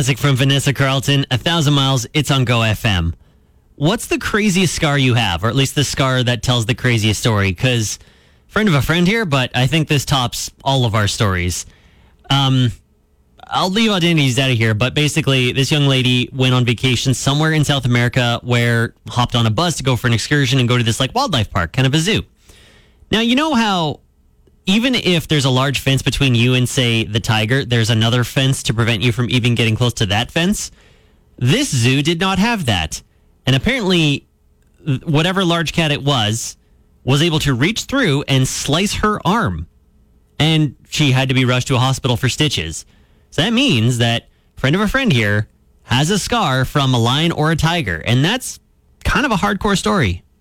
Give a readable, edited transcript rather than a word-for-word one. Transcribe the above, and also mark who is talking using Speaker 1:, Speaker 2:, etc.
Speaker 1: classic from Vanessa Carlton, 1,000 Miles, it's on Go FM. What's the craziest scar you have, or at least the scar that tells the craziest story? Because, friend of a friend here, but I think this tops all of our stories. I'll leave identities out of here, but basically, this young lady went on vacation somewhere in South America where hopped on a bus to go for an excursion and go to this like wildlife park, kind of a zoo. Now, you know how even if there's a large fence between you and, say, the tiger, there's another fence to prevent you from even getting close to that fence? This zoo did not have that. And apparently, whatever large cat it was able to reach through and slice her arm. And she had to be rushed to a hospital for stitches. So that means that friend of a friend here has a scar from a lion or a tiger. And that's kind of a hardcore story.